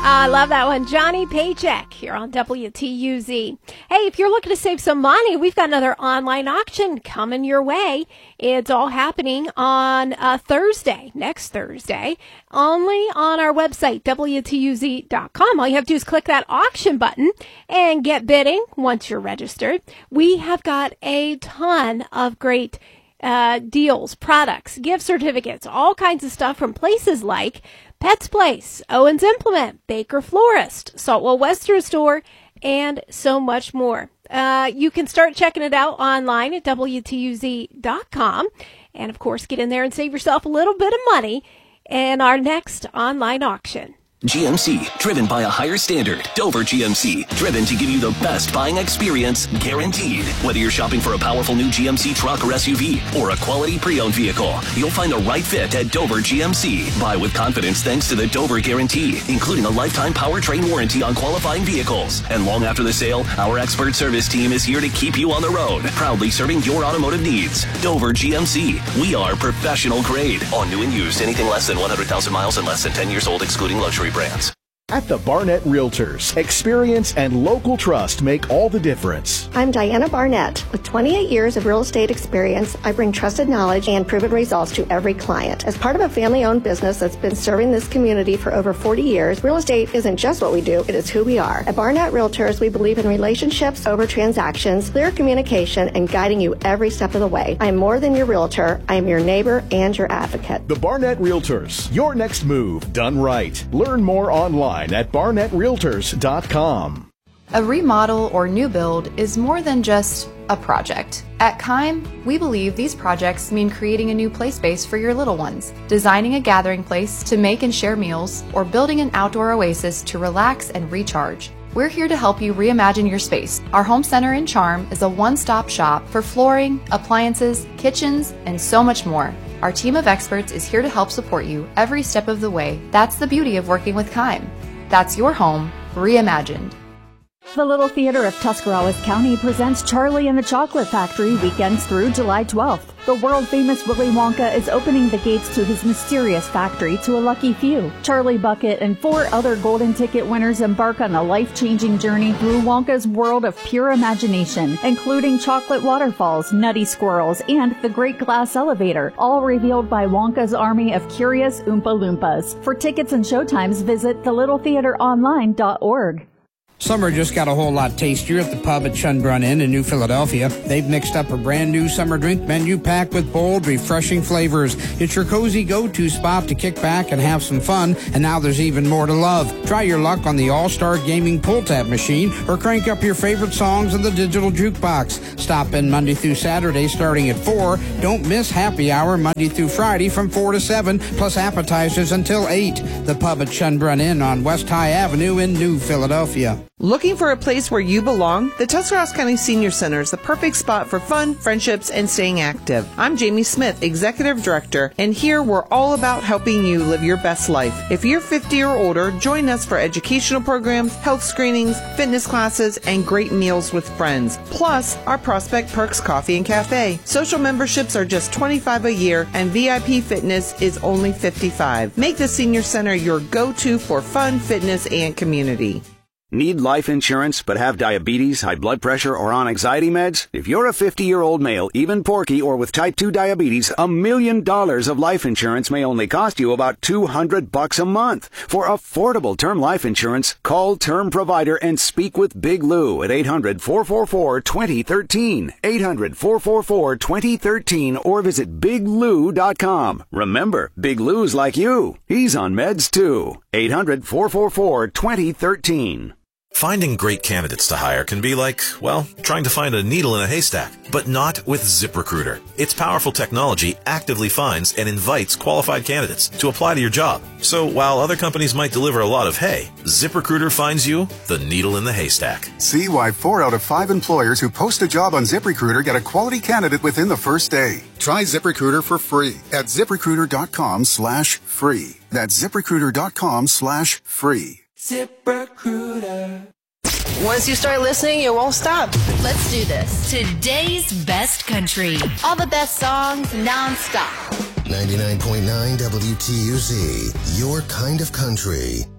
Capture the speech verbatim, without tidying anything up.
I love that one. Johnny Paycheck here on W T U Z. Hey, if you're looking to save some money, we've got another online auction coming your way. It's all happening on uh, Thursday, next Thursday, only on our website, W T U Z dot com. All you have to do is click that auction button and get bidding once you're registered. We have got a ton of great uh, deals, products, gift certificates, all kinds of stuff from places like Pets Place, Owens Implement, Baker Florist, Saltwell Western Store, and so much more. Uh, you can start checking it out online at W T U Z dot com. And, of course, get in there and save yourself a little bit of money in our next online auction. G M C, driven by a higher standard. Dover G M C, driven to give you the best buying experience, guaranteed. Whether you're shopping for a powerful new G M C truck or S U V, or a quality pre-owned vehicle, you'll find the right fit at Dover G M C. Buy with confidence thanks to the Dover Guarantee, including a lifetime powertrain warranty on qualifying vehicles. And long after the sale, our expert service team is here to keep you on the road, proudly serving your automotive needs. Dover G M C, we are professional grade. On new and used, anything less than one hundred thousand miles and less than ten years old, excluding luxury brands. At the Barnett Realtors, experience and local trust make all the difference. I'm Diana Barnett. With twenty-eight years of real estate experience, I bring trusted knowledge and proven results to every client. As part of a family-owned business that's been serving this community for over forty years, real estate isn't just what we do, it is who we are. At Barnett Realtors, we believe in relationships over transactions, clear communication, and guiding you every step of the way. I am more than your realtor. I am your neighbor and your advocate. The Barnett Realtors, your next move done right. Learn more online at barnett realtors dot com. A remodel or new build is more than just a project. At Kime, we believe these projects mean creating a new play space for your little ones, designing a gathering place to make and share meals, or building an outdoor oasis to relax and recharge. We're here to help you reimagine your space. Our home center in Charm is a one-stop shop for flooring, appliances, kitchens, and so much more. Our team of experts is here to help support you every step of the way. That's the beauty of working with Kime. That's your home reimagined. The Little Theater of Tuscarawas County presents Charlie and the Chocolate Factory weekends through July twelfth. The world-famous Willy Wonka is opening the gates to his mysterious factory to a lucky few. Charlie Bucket and four other golden ticket winners embark on a life-changing journey through Wonka's world of pure imagination, including chocolate waterfalls, nutty squirrels, and the Great Glass Elevator, all revealed by Wonka's army of curious Oompa Loompas. For tickets and showtimes, visit the little theater online dot org. Summer just got a whole lot tastier at the pub at Schönbrunn Inn in New Philadelphia. They've mixed up a brand new summer drink menu packed with bold, refreshing flavors. It's your cozy go-to spot to kick back and have some fun, and now there's even more to love. Try your luck on the All-Star Gaming pull-tab machine or crank up your favorite songs in the digital jukebox. Stop in Monday through Saturday starting at four. Don't miss happy hour Monday through Friday from four to seven, plus appetizers until eight. The pub at Schönbrunn Inn on West High Avenue in New Philadelphia. Looking for a place where you belong? The Tuscarawas County Senior Center is the perfect spot for fun, friendships, and staying active. I'm Jamie Smith, Executive Director, and here we're all about helping you live your best life. If you're fifty or older, join us for educational programs, health screenings, fitness classes, and great meals with friends. Plus, our Prospect Perks Coffee and Cafe. Social memberships are just twenty-five dollars a year, and V I P fitness is only fifty-five dollars. Make the Senior Center your go-to for fun, fitness, and community. Need life insurance but have diabetes, high blood pressure, or on anxiety meds? If you're a fifty-year-old male, even porky, or with type two diabetes, a million dollars of life insurance may only cost you about two hundred bucks a month. For affordable term life insurance, call Term Provider and speak with Big Lou at eight hundred, four four four, two zero one three, eight hundred, four four four, two zero one three, or visit big lou dot com. Remember, Big Lou's like you. He's on meds too. eight hundred, four four four, two zero one three. Finding great candidates to hire can be like, well, trying to find a needle in a haystack, but not with ZipRecruiter. Its powerful technology actively finds and invites qualified candidates to apply to your job. So while other companies might deliver a lot of hay, ZipRecruiter finds you the needle in the haystack. See why four out of five employers who post a job on ZipRecruiter get a quality candidate within the first day. Try ZipRecruiter for free at ZipRecruiter.com slash free. That's ZipRecruiter.com slash free. ZipRecruiter. Once you start listening, you won't stop. Let's do this. Today's best country. All the best songs non-stop. ninety-nine point nine W T U Z, your kind of country.